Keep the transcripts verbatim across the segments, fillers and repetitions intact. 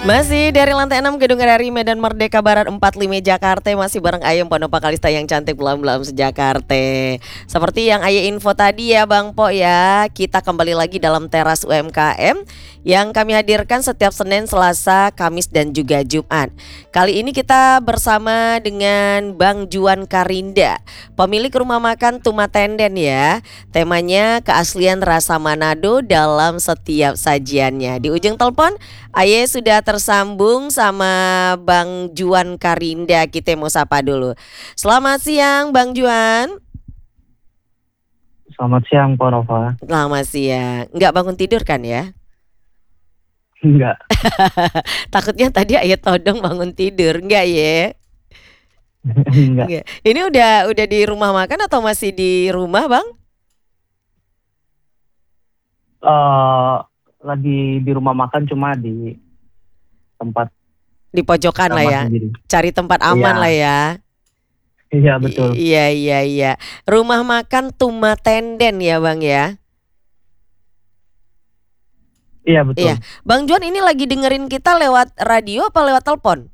Masih dari lantai enam Gedung R R I Medan Merdeka Barat empat puluh lima Jakarta. Masih bareng Ayem Pondopa Kalista yang cantik belam-belam sejakarta. Seperti yang Aye info tadi ya Bang Po ya, kita kembali lagi dalam teras U M K M yang kami hadirkan setiap Senin, Selasa, Kamis dan juga Jumat. Kali ini kita bersama dengan Bang Juan Karinda, pemilik rumah makan Tumatenden ya. Temanya keaslian rasa Manado dalam setiap sajiannya. Di ujung telepon Aye sudah tersambung sama Bang Juan Karinda. Kita mau sapa dulu. Selamat siang Bang Juan. Selamat siang Pak Nova. Selamat siang. Nggak bangun tidur kan ya? Enggak. Takutnya tadi Aye todong bangun tidur. Enggak ya? Enggak. Enggak. Ini udah udah di rumah makan atau masih di rumah Bang? Uh, lagi di rumah makan, cuma di tempat Di pojokan lah ya. sendiri. Cari tempat aman Iya. lah ya. Iya betul. I- Iya iya iya. Rumah makan Tumatenden ya Bang ya. Iya betul. Iya. Bang Juan ini lagi dengerin kita lewat radio apa lewat telepon?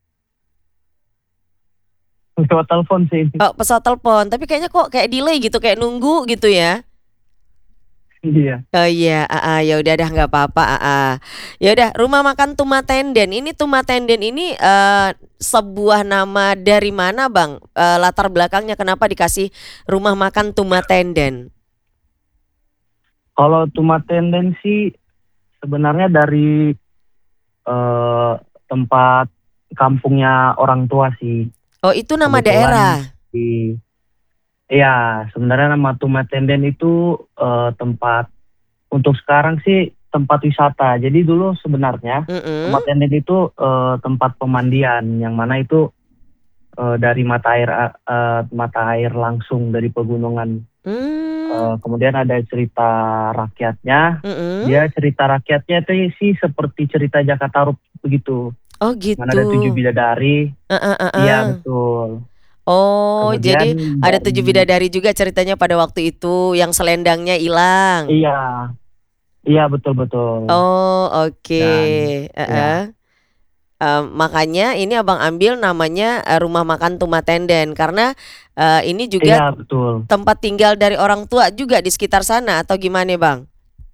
Lewat telepon sih. Oh, pesawat telepon. Tapi kayaknya kok kayak delay gitu, kayak nunggu gitu ya. Iya. Oh iya, ah, ah, ya udah dah nggak apa-apa. Ah, ah. Ya udah, rumah makan Tumatenden. Ini Tumatenden ini eh, sebuah nama dari mana, Bang? Eh, latar belakangnya kenapa dikasih rumah makan Tumatenden? Kalau Tumatenden sih sebenarnya dari uh, tempat kampungnya orang tua sih. Oh, itu nama Kebetulan daerah. Di Iya, sebenarnya nama Tumatenden itu uh, tempat, untuk sekarang sih tempat wisata. Jadi dulu sebenarnya Mm-mm. Tumatenden itu uh, tempat pemandian, yang mana itu uh, dari mata air uh, mata air langsung dari pegunungan. Mm. Uh, kemudian ada cerita rakyatnya. Mm-mm. Dia cerita rakyatnya itu sih seperti cerita Jakarta Rup begitu. Oh gitu. Mana ada tujuh bidadari. Uh, uh, uh, Iya uh. betul. Oh, Kemudian jadi ada dari- tujuh bidadari juga ceritanya pada waktu itu yang selendangnya hilang. Iya, iya betul betul. Oh, oke. Dan Eh, ya. eh. Em, makanya ini Abang ambil namanya eh, Rumah Makan Tumatenden karena eh, ini juga Iya betul. tempat tinggal dari orang tua juga di sekitar sana atau gimana, Bang?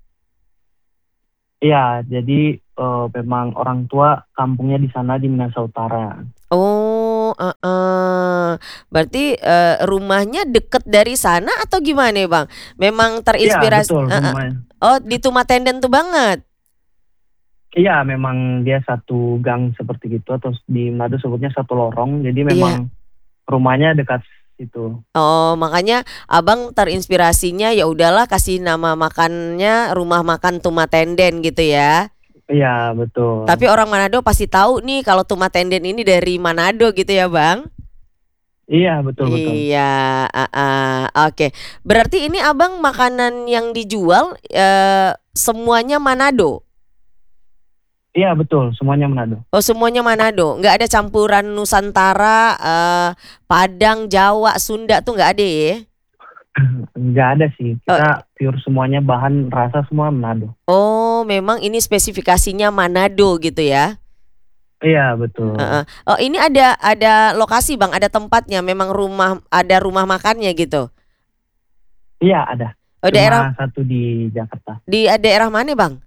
Iya, jadi eh, memang orang tua kampungnya di sana di Minahasa Utara. Oh, eh, eh. Berarti eh, rumahnya deket dari sana atau gimana, Bang? Memang Iya terinspirasi. betul eh, eh. rumahnya. Oh, di Tumatenden tuh banget. Iya, memang dia satu gang seperti gitu, atau di Manado sebutnya satu lorong. Jadi Iya. memang rumahnya dekat situ. Oh, makanya Abang terinspirasinya ya udahlah kasih nama makannya Rumah Makan Tumatenden gitu ya. Iya betul. Tapi orang Manado pasti tahu nih kalau Tumatenden ini dari Manado gitu ya, Bang? Iya betul betul. Iya, ah, ah. Oke. Berarti ini Abang makanan yang dijual eh, semuanya Manado. Iya betul, semuanya Manado. Oh, semuanya Manado. Nggak ada campuran Nusantara, eh, Padang, Jawa, Sunda tuh nggak ada ya? Nggak ada sih, Oh, kita pure semuanya, bahan rasa semua Manado. oh, memang ini spesifikasinya Manado gitu ya? Iya betul. Heeh. Oh, ini ada ada lokasi Bang, ada tempatnya. Memang rumah ada rumah makannya gitu. Iya ada. Oh, daerah Cuma satu di Jakarta. di daerah mana Bang?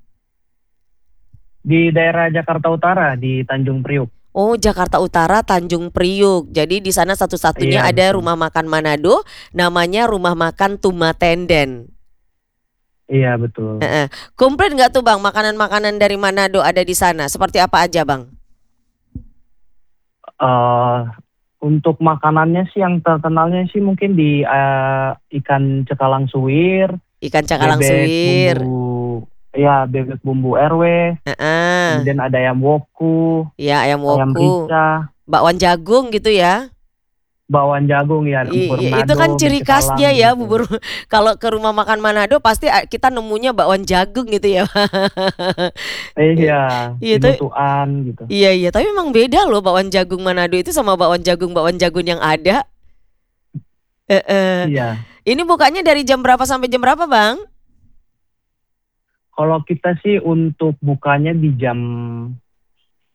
Di daerah Jakarta Utara, di Tanjung Priuk. Oh, Jakarta Utara, Tanjung Priuk. Jadi di sana satu-satunya Iya ada betul. rumah makan Manado, namanya Rumah Makan Tumatenden. Iya betul. Heeh. Komplit nggak tuh Bang makanan-makanan dari Manado ada di sana? Seperti apa aja Bang? eh untuk makanannya sih yang terkenalnya sih mungkin di eh, ikan cekalang suwir, Ikan cakalang bebek suwir. bumbu, ya bebek bumbu R W, Heeh. kemudian ada ayam woku, Ya, ayam ayam woku, rica, bakwan jagung gitu ya. bawang jagung, ya bubur I- itu kan Manado, mie ciri cekalang khasnya ya begitu. bubur. Kalau ke rumah makan Manado pasti a- kita nemunya bakwan jagung gitu ya. Iya, Iya tapi pinutuan gitu. iya iya tapi memang beda loh bakwan jagung Manado itu sama bakwan jagung bakwan jagung yang ada. Eh, eh. Iya. Ini bukanya dari jam berapa sampai jam berapa Bang? Kalau kita sih untuk bukanya di jam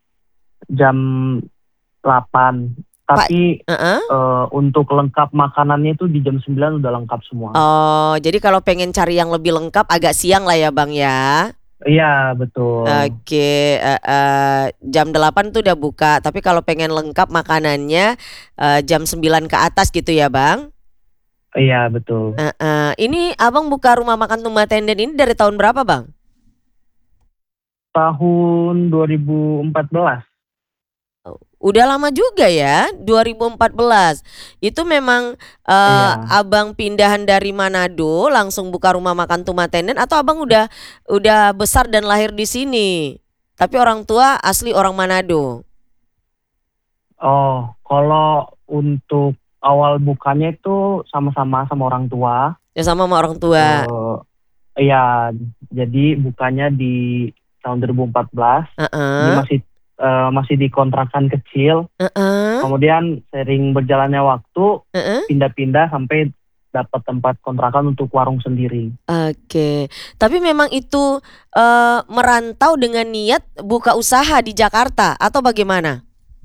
jam delapan. Pak Tapi heeh. eh, untuk lengkap makanannya itu di jam sembilan udah lengkap semua. Oh, jadi kalau pengen cari yang lebih lengkap agak siang lah ya Bang ya? Iya, betul. Oke, heeh, jam delapan tuh udah buka, tapi kalau pengen lengkap makanannya, eee, jam sembilan ke atas gitu ya Bang? Iya, betul. Heeh, ini Abang buka rumah makan Tumba Tenden ini dari tahun berapa Bang? Tahun dua ribu empat belas. Oh, udah lama juga ya, dua ribu empat belas. Itu memang, eee, Iya. Abang pindahan dari Manado langsung buka rumah makan Tumba Tenden atau Abang udah udah besar dan lahir di sini, tapi orang tua asli orang Manado? Oh, kalau untuk awal bukanya itu sama-sama sama orang tua. Ya sama sama orang tua. Eh, iya, jadi bukanya di tahun dua ribu empat belas. Ini Heeh, masih eh, masih di kontrakan kecil. heeh, Kemudian sering berjalannya waktu heeh. pindah-pindah sampai dapat tempat kontrakan untuk warung sendiri. Oke, tapi memang itu, eee, merantau dengan niat buka usaha di Jakarta atau bagaimana?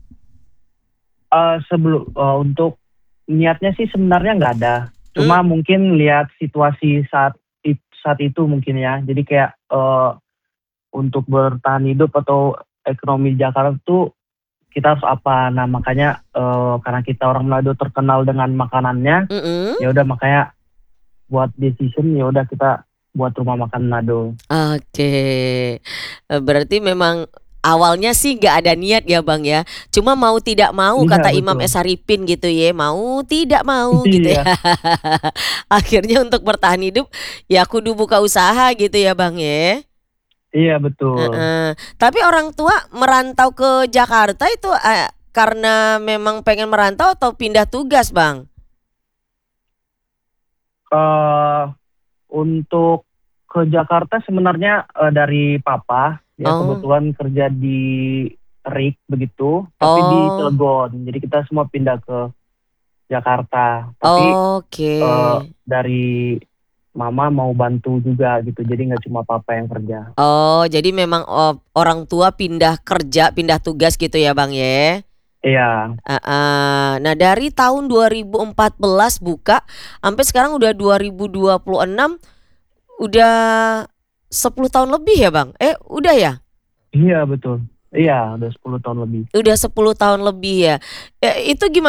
Eh sebelum eh, untuk niatnya sih sebenarnya nggak ada. Mmm, Cuma mungkin lihat situasi saat it- saat itu mungkin ya. Jadi kayak eh, untuk bertahan hidup atau ekonomi Jakarta tuh kita harus apa. Nah makanya eh, karena kita orang Manado terkenal dengan makanannya, mhm. ya udah makanya buat decision ya udah kita buat rumah makan Manado. Oke, eee, berarti memang awalnya sih nggak ada niat ya, Bang, ya. Cuma mau tidak mau Iya kata Imam betul. S. Haripin gitu ya, mau tidak mau gitu ya. Iya, Akhirnya untuk bertahan hidup ya kudu buka usaha gitu ya, Bang, ya. iya betul. Heeh. Tapi orang tua merantau ke Jakarta itu, eee, karena memang pengen merantau atau pindah tugas, Bang? eh untuk ke Jakarta sebenarnya eh, dari papa, dia Oh, kebetulan kerja di R I K begitu, tapi di oh, Cilegon. Jadi kita semua pindah ke Jakarta. Tapi oke. eh, dari mama mau bantu juga gitu. Jadi nggak cuma papa yang kerja. Oh, jadi memang, eee, orang tua pindah kerja, pindah tugas gitu ya, Bang, ya? Iya, Heeh. Nah, dari tahun dua ribu empat belas buka, sampai sekarang udah dua ribu dua puluh enam, udah sepuluh tahun lebih ya, Bang? Eh, udah ya? iya betul. Iya, udah sepuluh tahun lebih. Udah sepuluh tahun lebih ya? Eee, itu gimana